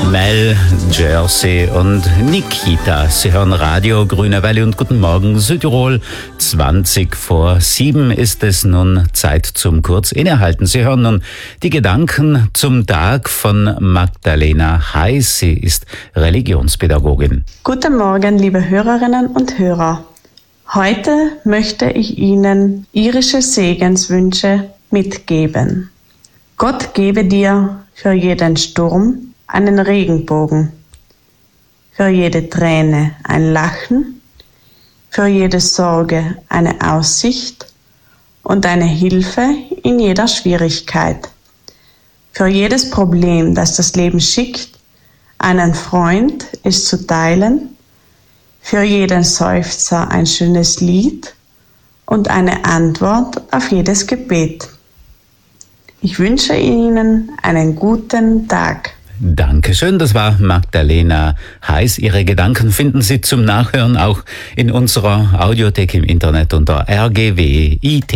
Mel, Jersey und Nikita. Sie hören Radio Grüne Welle und guten Morgen Südtirol. 7:20 ist es nun Zeit zum kurz innehalten. Sie hören nun die Gedanken zum Tag von Magdalena Heiß. Sie ist Religionspädagogin. Guten Morgen, liebe Hörerinnen und Hörer. Heute möchte ich Ihnen irische Segenswünsche mitgeben. Gott gebe dir für jeden Sturm einen Regenbogen, für jede Träne ein Lachen, für jede Sorge eine Aussicht und eine Hilfe in jeder Schwierigkeit. Für jedes Problem, das das Leben schickt, einen Freund ist zu teilen, für jeden Seufzer ein schönes Lied und eine Antwort auf jedes Gebet. Ich wünsche Ihnen einen guten Tag. Dankeschön, das war Magdalena Heiß. Ihre Gedanken finden Sie zum Nachhören auch in unserer Audiothek im Internet unter rgwit.at.